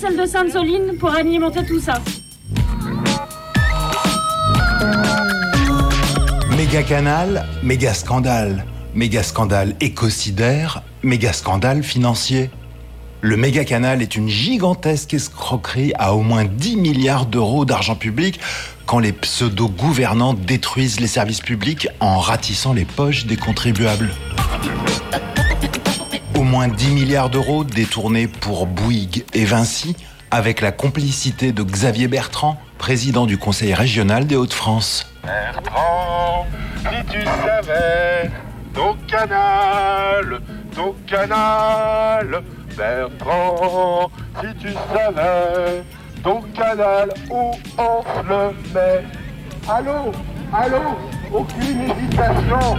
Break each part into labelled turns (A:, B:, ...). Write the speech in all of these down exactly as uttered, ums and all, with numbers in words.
A: celle de Sainte-Soline pour alimenter tout ça.
B: Méga canal, méga scandale. Méga scandale écocidaire, méga scandale financier. Le méga canal est une gigantesque escroquerie à au moins dix milliards d'euros d'argent public quand les pseudo-gouvernants détruisent les services publics en ratissant les poches des contribuables. Au moins dix milliards d'euros détournés pour Bouygues et Vinci avec la complicité de Xavier Bertrand, président du Conseil régional des Hauts-de-France.
C: Bertrand, si tu savais, ton canal, ton canal, Bertrand, si tu savais, ton canal, où on le met. Allô, allô, aucune hésitation.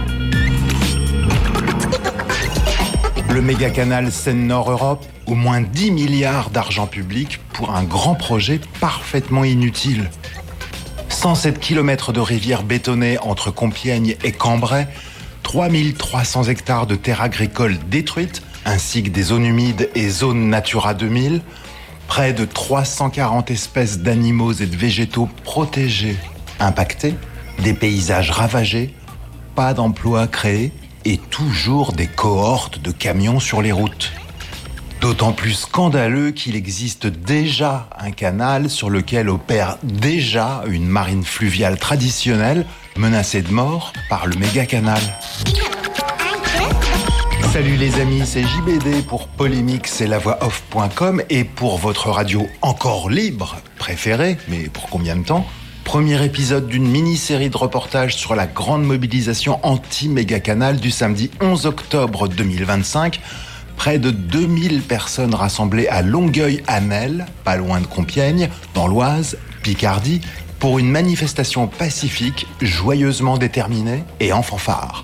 B: Le méga canal Seine-Nord Europe, au moins dix milliards d'argent public pour un grand projet parfaitement inutile. cent sept kilomètres de rivières bétonnées entre Compiègne et Cambrai, trois mille trois cents hectares de terres agricoles détruites, ainsi que des zones humides et zones Natura deux mille, près de trois cent quarante espèces d'animaux et de végétaux protégés, impactés, des paysages ravagés, pas d'emplois créés et toujours des cohortes de camions sur les routes. D'autant plus scandaleux qu'il existe déjà un canal sur lequel opère déjà une marine fluviale traditionnelle menacée de mort par le méga canal. Salut les amis, c'est J B D pour Polémique, c'est la voix off point com et pour votre radio encore libre préférée, mais pour combien de temps ? Premier épisode d'une mini-série de reportages sur la grande mobilisation anti-méga-canal du samedi onze octobre deux mille vingt-cinq. Près de deux mille personnes rassemblées à Longueuil-Anel, pas loin de Compiègne, dans l'Oise, Picardie, pour une manifestation pacifique, joyeusement déterminée et en fanfare.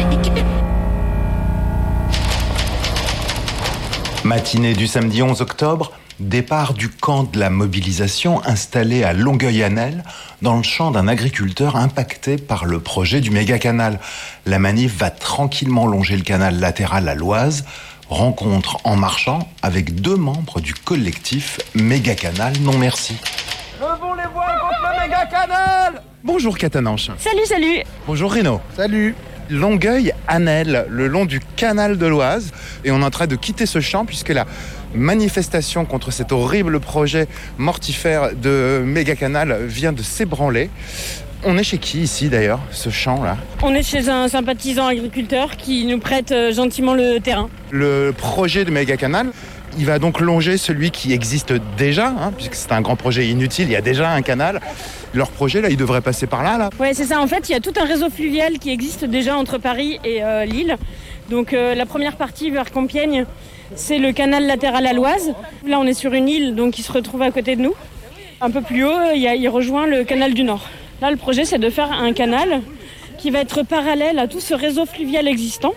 B: Matinée du samedi onze octobre, départ du camp de la mobilisation installé à Longueuil-Anel, dans le champ d'un agriculteur impacté par le projet du méga-canal. La manif va tranquillement longer le canal latéral à l'Oise, rencontre en marchant avec deux membres du collectif Méga-Canal Non Merci.
D: Levons les voix contre le méga-canal.
B: Bonjour Catananche.
A: Salut, salut.
B: Bonjour Rino.
D: Salut.
B: Longueuil-Anel, le long du canal de l'Oise. Et on est en train de quitter ce champ puisque la manifestation contre cet horrible projet mortifère de méga-canal vient de s'ébranler. On est chez qui ici d'ailleurs, ce champ-là ?
A: On est chez un sympathisant agriculteur qui nous prête euh, gentiment le terrain.
B: Le projet de méga-canal, il va donc longer celui qui existe déjà, hein, puisque c'est un grand projet inutile, il y a déjà un canal. Leur projet, là, il devrait passer par là, là.
A: Ouais, c'est ça. En fait, il y a tout un réseau fluvial qui existe déjà entre Paris et euh, Lille. Donc euh, la première partie vers Compiègne, c'est le canal latéral à l'Oise. Là, on est sur une île, donc il se retrouve à côté de nous. Un peu plus haut, il, y a, il rejoint le canal du Nord. Là, le projet, c'est de faire un canal qui va être parallèle à tout ce réseau fluvial existant,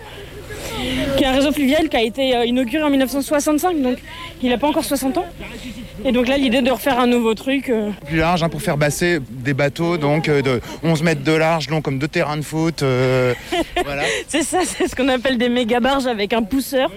A: qui est un réseau fluvial qui a été inauguré en dix-neuf cent soixante-cinq, donc il n'a pas encore soixante ans. Et donc là, l'idée de refaire un nouveau truc. Euh...
B: Plus large, hein, pour faire basser des bateaux donc euh, de onze mètres de large, long comme deux terrains de foot. Euh, voilà.
A: C'est ça, c'est ce qu'on appelle des méga barges avec un pousseur.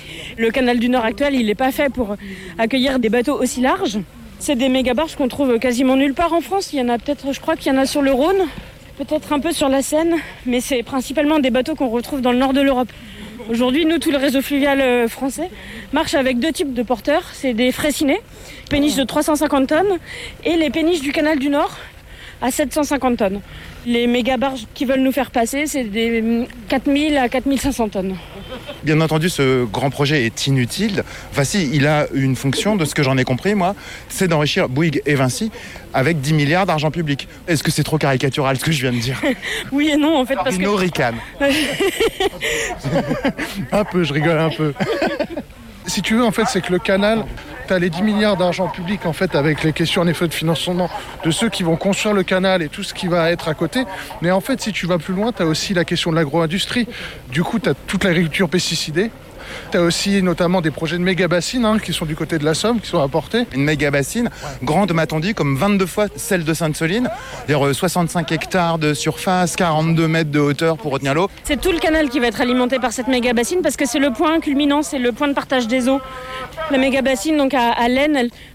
A: Le canal du Nord actuel, il n'est pas fait pour accueillir des bateaux aussi larges. C'est des méga barges qu'on trouve quasiment nulle part en France. Il y en a peut-être, je crois qu'il y en a sur le Rhône, peut-être un peu sur la Seine, mais c'est principalement des bateaux qu'on retrouve dans le nord de l'Europe. Aujourd'hui, nous, tout le réseau fluvial français marche avec deux types de porteurs. C'est des fraisinets, péniches de trois cent cinquante tonnes, et les péniches du canal du Nord à sept cent cinquante tonnes. Les méga barges qui veulent nous faire passer, c'est des quatre mille à quatre mille cinq cents tonnes.
B: Bien entendu, ce grand projet est inutile. Enfin si, il a une fonction, de ce que j'en ai compris, moi, c'est d'enrichir Bouygues et Vinci avec dix milliards d'argent public. Est-ce que c'est trop caricatural ce que je viens de dire ?
A: Oui et non, en fait, parce
B: Rino
A: que...
B: ricane.
D: Un peu, je rigole un peu. Si tu veux, en fait, c'est que le canal, tu as les dix milliards d'argent public, en fait, avec les questions, en effet, de financement de ceux qui vont construire le canal et tout ce qui va être à côté. Mais en fait, si tu vas plus loin, tu as aussi la question de l'agro-industrie. Du coup, tu as toute l'agriculture pesticidée. Tu as aussi notamment des projets de méga-bassines hein, qui sont du côté de la Somme, qui sont apportés.
B: Une méga-bassine, ouais. Grande, m'a-t-on dit, comme vingt-deux fois celle de Sainte-Soline. C'est-à-dire soixante-cinq hectares de surface, quarante-deux mètres de hauteur pour retenir l'eau.
A: C'est tout le canal qui va être alimenté par cette méga-bassine parce que c'est le point culminant, c'est le point de partage des eaux. La méga-bassine, donc à, à l'Aisne, elle